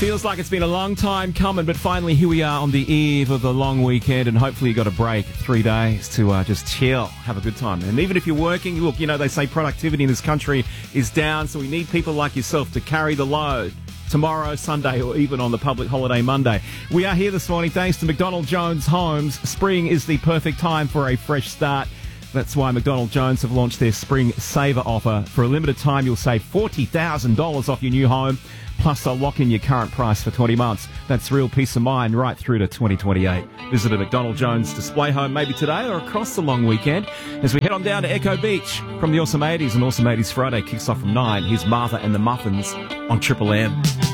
Feels like it's been a long time coming, but finally here we are on the eve of the long weekend, and hopefully you got a break, 3 days to just chill, have a good time. And even if you're working, look, you know, they say productivity in this country is down, so we need people like yourself to carry the load tomorrow, Sunday, or even on the public holiday Monday. We are here this morning thanks to McDonald Jones Homes. Spring is the perfect time for a fresh start. That's why McDonald Jones have launched their Spring Saver offer. For a limited time, you'll save $40,000 off your new home, plus they'll lock in your current price for 20 months. That's real peace of mind right through to 2028. Visit a McDonald Jones display home maybe today or across the long weekend as we head on down to Echo Beach from the Awesome 80s. And Awesome 80s Friday kicks off from 9. Here's Martha and the Muffins on Triple M.